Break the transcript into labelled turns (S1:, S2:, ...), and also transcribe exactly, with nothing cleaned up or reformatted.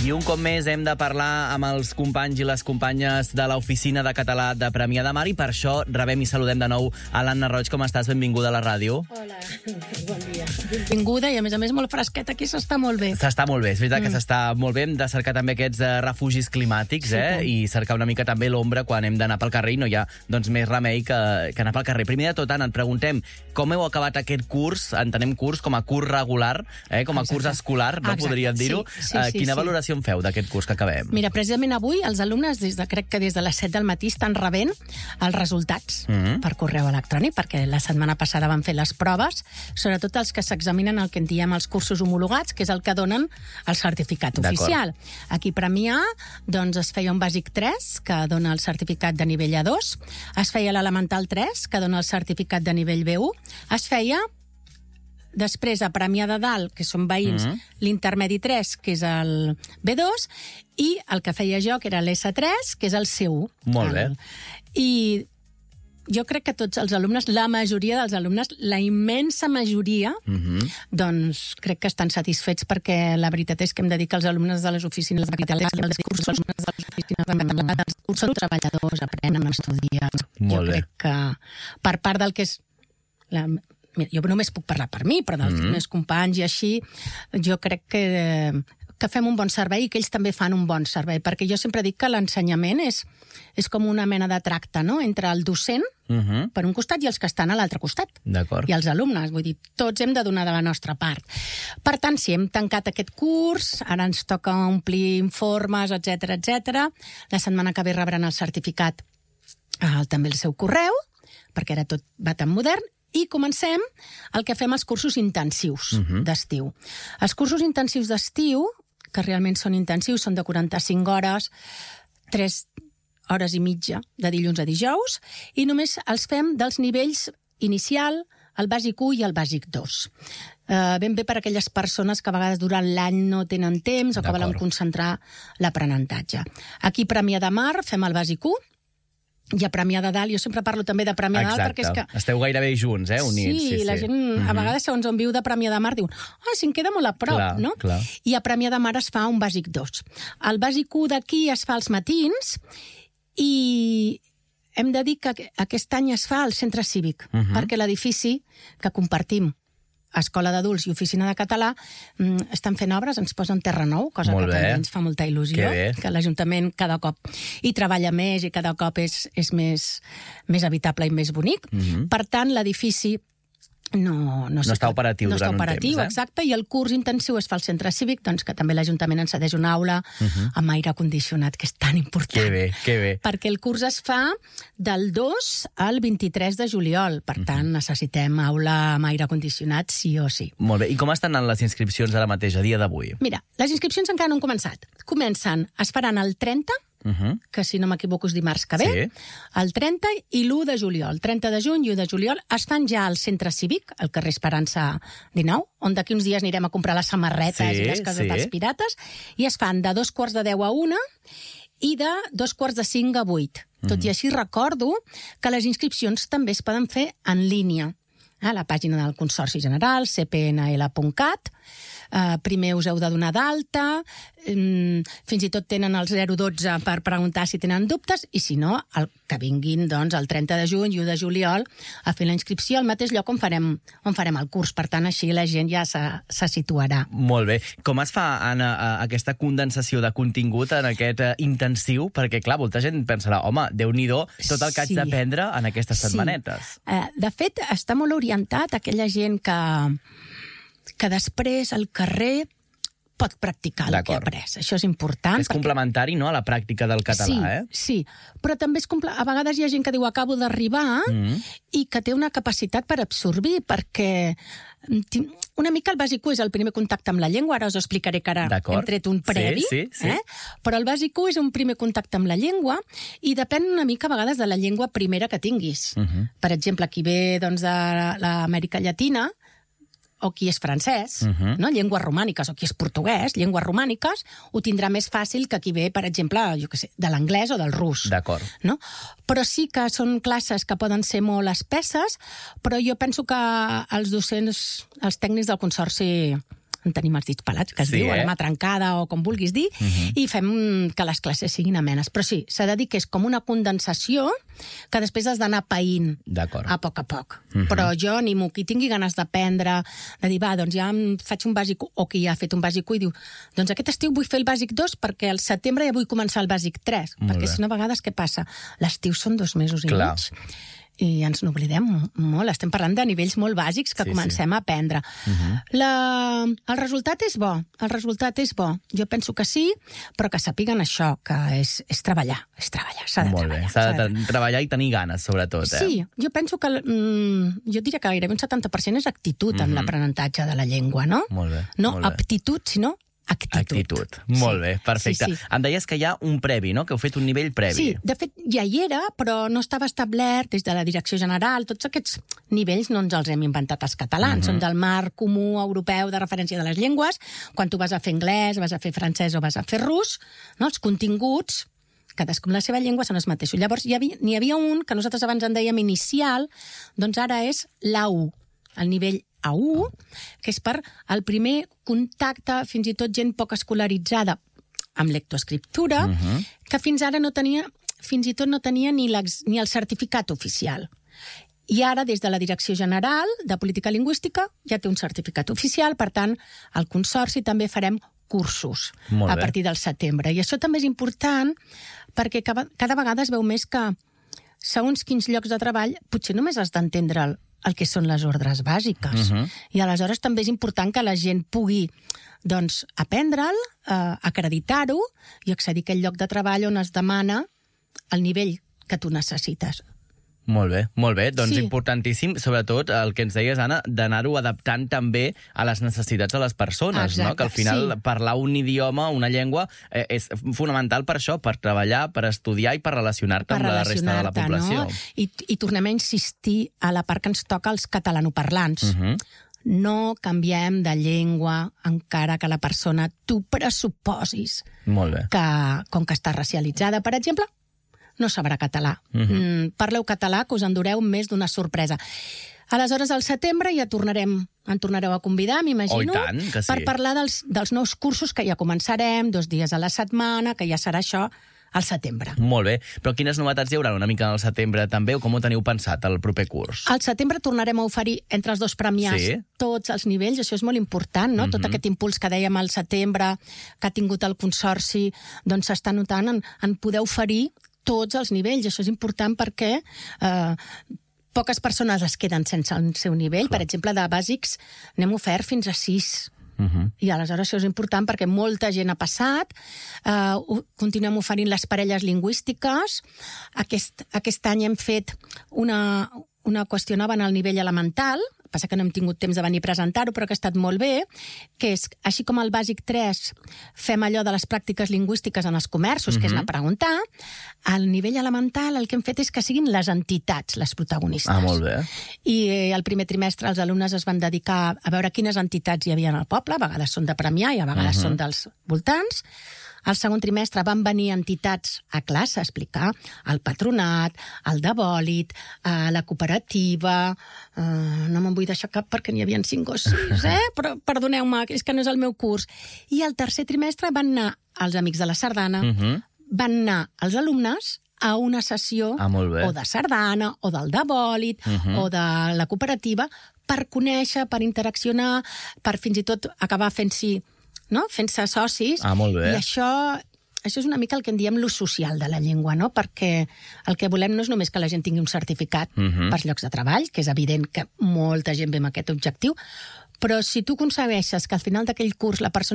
S1: I un cop més hem de parlar amb els companys i les companyes de l'Oficina de Català de Premià de Mar i per això rebem i saludem de nou a l'Anna Roig. Com estàs? Benvinguda a la ràdio.
S2: Hola, bon dia. Benvinguda i a més a més molt fresqueta, aquí s'està molt bé.
S1: S'està molt bé, és veritat mm. que s'està molt bé. Hem de cercar també aquests uh, refugis climàtics, sí, eh? I cercar una mica també l'ombra quan hem d'anar pel carrer i no hi ha doncs, més remei que, que anar pel carrer. Primer de tot, Anna, et preguntem com heu acabat aquest curs, entenem curs com a curs regular, eh? com a Exacte. Curs escolar, no
S2: Exacte.
S1: Podríem dir-ho.
S2: Sí, sí,
S1: uh,
S2: sí,
S1: quina
S2: sí.
S1: valoració en feu d'aquest curs que acabem?
S2: Mira, precisament avui els alumnes, des de, crec que des de les set del matí, estan rebent els resultats mm -hmm. per correu electrònic, perquè la setmana passada van fer les proves, sobretot els que s'examinen el que en diem els cursos homologats, que és el que donen el certificat oficial. Aquí a Premià doncs, es feia un bàsic tres, que dona el certificat de nivell A dos, es feia l'elemental tres, que dona el certificat de nivell B u, es feia després a Premià de Dalt, que són veïns, mm -hmm. l'intermedi tres, que és el B dos, i el que feia jo, que era l'S tres, que és el C u.
S1: Molt bé.
S2: I jo crec que tots els alumnes, la majoria dels alumnes, la immensa majoria, mm -hmm. doncs crec que estan satisfets, perquè la veritat és que hem de dir que els alumnes de les oficines de capital, els cursos, els alumnes de les oficines de cursos, són treballadors, aprenen, estudien.
S1: Molt
S2: jo
S1: bé.
S2: crec que per part del que és la... Jo només puc parlar per mi, però dels mm -hmm. meus companys i així, jo crec que, que fem un bon servei i que ells també fan un bon servei, perquè jo sempre dic que l'ensenyament és, és com una mena de tracte, no?, entre el docent, mm -hmm. per un costat, i els que estan a l'altre costat.
S1: D'acord.
S2: I els alumnes, vull dir, tots hem de donar de la nostra part. Per tant, si hem tancat aquest curs, ara ens toca omplir informes, etcètera, etcètera. La setmana que ve rebran el certificat eh, també el seu correu, perquè ara tot va tan modern, i comencem el que fem els cursos intensius uh-huh. d'estiu. Els cursos intensius d'estiu, que realment són intensius, són de quaranta-cinc hores, tres hores i mitja de dilluns a dijous, i només els fem dels nivells inicial, el bàsic u i el bàsic dos. Uh, ben bé per a aquelles persones que a vegades durant l'any no tenen temps o que volen concentrar l'aprenentatge. Aquí a Premià de Mar fem el bàsic u, i a Premià de Dalt, jo sempre parlo també de Premià de Dalt, perquè és que...
S1: Esteu gairebé junts, eh, units.
S2: Sí, sí, la gent, mm -hmm. a vegades, segons on viu de Premià de Mar, diu, ah, si em queda molt a prop,
S1: clar,
S2: no?
S1: Clar.
S2: I a Premià de Mar es fa un bàsic dos. El bàsic u d'aquí es fa als matins, i hem de dir que aquest any es fa al centre cívic, uh -huh. perquè l'edifici que compartim, Escola d'Adults i Oficina de Català, estan fent obres, ens posen terra nou, cosa
S1: Molt
S2: que
S1: bé.
S2: també ens fa molta il·lusió, que l'Ajuntament cada cop hi treballa més i cada cop és, és més, més habitable i més bonic. Mm-hmm. Per tant, l'edifici no, no,
S1: no està operatiu
S2: no
S1: durant
S2: està operatiu,
S1: un temps, eh?
S2: Exacte, i el curs intensiu es fa al centre cívic, doncs que també l'Ajuntament ens cedeix una aula uh-huh. amb aire condicionat, que és tan important.
S1: Que bé, que bé.
S2: Perquè el curs es fa del dos al vint-i-tres de juliol, per uh-huh. tant necessitem aula amb aire condicionat sí o sí.
S1: Molt bé, i com estan les inscripcions ara mateix, a dia d'avui?
S2: Mira, les inscripcions encara no han començat. Comencen, es faran el trenta, Uh-huh. que si no m'equivoco és dimarts que ve, sí. el trenta i l'u de juliol. El trenta de juny i u de juliol es fan ja al centre cívic, al carrer Esperança dinou, on d'aquí uns dies anirem a comprar les samarretes sí, i les coses sí. dels pirates, i es fan de dos quarts de deu a una i de dos quarts de cinc a vuit. Uh-huh. Tot i així recordo que les inscripcions també es poden fer en línia, a la pàgina del Consorci General, c p n l punt cat. Uh, primer us heu de donar d'alta, um, fins i tot tenen el zero dotze per preguntar si tenen dubtes, i si no, el, que vinguin doncs, el trenta de juny i u de juliol a fer la inscripció al mateix lloc on farem, on farem el curs. Per tant, així la gent ja se, se situarà.
S1: Molt bé. Com es fa, Anna, aquesta condensació de contingut en aquest uh, intensiu? Perquè, clar, molta gent pensarà, home, Déu-n'hi-do tot el que haig
S2: sí.
S1: d'aprendre en aquestes setmanetes.
S2: Sí. Uh, de fet, està molt orientat a aquella gent que que després al carrer pot practicar el que ha après. Això és important.
S1: És perquè... complementari, no?, a la pràctica del català,
S2: sí,
S1: eh?
S2: Sí, però també és comple... a vegades hi ha gent que diu acabo d'arribar mm. i que té una capacitat per absorbir, perquè una mica el bàsic u és el primer contacte amb la llengua, ara us ho explicaré que ara hem tret un previ,
S1: sí, sí, sí.
S2: Eh? Però el bàsic u és un primer contacte amb la llengua i depèn una mica a vegades de la llengua primera que tinguis. Mm-hmm. Per exemple, qui ve doncs, de l'Amèrica Llatina, o qui és francès, uh-huh. no? llengües romàniques, o qui és portuguès, llengües romàniques, ho tindrà més fàcil que qui ve, per exemple, jo què sé, de l'anglès o del rus.
S1: D'acord.
S2: No? Però sí que són classes que poden ser molt espesses, però jo penso que els docents, els tècnics del Consorci en tenim els dits pelats, que es
S1: Sí,
S2: diu, o
S1: eh?
S2: la mà trencada, o com vulguis dir,
S1: Mhm.
S2: i fem que les classes siguin amenes. Però sí, s'ha de dir que és com una condensació que després has d'anar païnt
S1: D'acord.
S2: a poc a poc.
S1: Mhm.
S2: Però jo animo qui tingui ganes d'aprendre, de dir, va, doncs ja em faig un bàsic u, o qui ja ha fet un bàsic u i diu, doncs aquest estiu vull fer el bàsic dos perquè al setembre ja vull començar el bàsic tres.
S1: Molt
S2: Perquè
S1: bé.
S2: si no, a vegades què passa? L'estiu són dos mesos i
S1: Clar.
S2: mig i ens n'oblidem molt. Estem parlant de nivells molt bàsics que
S1: Sí,
S2: comencem a aprendre.
S1: Mhm.
S2: La... El resultat és bo, el resultat és bo. Jo penso que sí, però que sàpiguen això, que és, és treballar, és treballar, s'ha de
S1: Molt
S2: treballar.
S1: bé. S'ha de treballar i tenir ganes, sobretot, eh?
S2: Sí, jo penso que mm, jo diria que gairebé un setanta per cent és actitud en
S1: Mhm.
S2: l'aprenentatge de la llengua, no?
S1: Molt bé,
S2: No
S1: molt bé.
S2: aptitud, sinó actitud.
S1: Actitud. Molt bé, perfecte.
S2: Sí, sí.
S1: Em deies que hi ha un previ, no? Que heu fet un nivell previ.
S2: Sí, de fet, ja hi era, però no estava establert des de la Direcció General. Tots aquests nivells no ens els hem inventat els catalans.
S1: Mhm.
S2: Són del marc comú europeu de referència de les llengües. Quan tu vas a fer anglès, vas a fer francès o vas a fer rus, no? Els continguts, cadascú amb la seva llengua, són els mateixos. Llavors, hi havia, n'hi havia un, que nosaltres abans en dèiem inicial, doncs ara és l'A u, el nivell A u, que és per el primer contacte, fins i tot gent poc escolaritzada, amb lectoescriptura,
S1: Mhm.
S2: que fins ara no tenia, fins i tot no tenia ni, ni el certificat oficial. I ara, des de la Direcció General de Política Lingüística, ja té un certificat oficial, per tant, al Consorci també farem cursos
S1: Molt
S2: a
S1: bé.
S2: partir del setembre. I això també és important perquè cada, cada vegada es veu més que, segons quins llocs de treball, potser només has d'entendre el, el que són les ordres bàsiques.
S1: Mhm.
S2: I aleshores també és important que la gent pugui doncs, aprendre'l, eh, acreditar-ho i accedir a aquell lloc de treball on es demana el nivell que tu necessites.
S1: Molt bé, molt bé. Doncs
S2: Sí.
S1: importantíssim, sobretot el que ens deies, Anna, d'anar-ho adaptant també a les necessitats de les persones,
S2: Exacte,
S1: no? Que al final
S2: sí.
S1: parlar un idioma, una llengua, eh, és fonamental per això, per treballar, per estudiar i per relacionar-te amb la resta de la població.
S2: No? I, I tornem a insistir a la part que ens toca als catalanoparlants.
S1: Mhm.
S2: No canviem de llengua encara que la persona tu pressuposis
S1: Molt bé.
S2: que, com que està racialitzada, per exemple, no sabrà català.
S1: Mhm.
S2: Mm, parleu català, que us endureu més d'una sorpresa. Aleshores, al setembre ja tornarem, en tornareu a convidar, m'imagino,
S1: Oh, i tant, que sí.
S2: per parlar dels, dels nous cursos que ja començarem, dos dies a la setmana, que ja serà això al setembre.
S1: Molt bé. Però quines novetats hi haurà una mica al setembre també, o com ho teniu pensat, el proper curs?
S2: Al setembre tornarem a oferir entre els dos premiats
S1: Sí.
S2: tots els nivells, això és molt important, no?
S1: Mhm.
S2: Tot aquest impuls que dèiem al setembre, que ha tingut el Consorci, doncs s'està notant en, en poder oferir tots els nivells. Això és important perquè eh, poques persones es queden sense el seu nivell. Per exemple, de bàsics n'hem ofert fins a sis.
S1: Mhm.
S2: I aleshores això és important perquè molta gent ha passat, eh, ho- continuem oferint les parelles lingüístiques. Aquest, aquest any hem fet una, una qüestió nova en el nivell elemental, passa que no hem tingut temps de venir a presentar-ho, però que ha estat molt bé, que és, així com al bàsic tres fem allò de les pràctiques lingüístiques en els comerços, que és
S1: Mhm.
S2: anar a preguntar, al nivell elemental el que hem fet és que siguin les entitats les protagonistes.
S1: Ah, molt bé.
S2: I eh, el primer trimestre els alumnes es van dedicar a veure quines entitats hi havia al poble, a vegades són de Premià i a vegades
S1: Mhm.
S2: són dels voltants. Al segon trimestre van venir entitats a classe a explicar el patronat, el de bòlit, eh, la cooperativa... Eh, no me'n vull deixar cap perquè n'hi havia cinc o sis, eh? Però perdoneu-me, és que no és el meu curs. I al tercer trimestre van anar els amics de la sardana,
S1: Mhm.
S2: van anar els alumnes a una sessió
S1: Ah, molt bé.
S2: o de sardana, o del de bòlit,
S1: Mhm.
S2: o de la cooperativa, per conèixer, per interaccionar, per fins i tot acabar fent-s'hi, no? fent-se socis.
S1: Ah, molt bé.
S2: I això, això és una mica el que en diem l'ús social de la llengua, no? Perquè el que volem no és només que la gent tingui un certificat
S1: Mhm.
S2: pels llocs de treball, que és evident que molta gent ve amb aquest objectiu, però si tu aconsegueixes que al final d'aquell curs la persona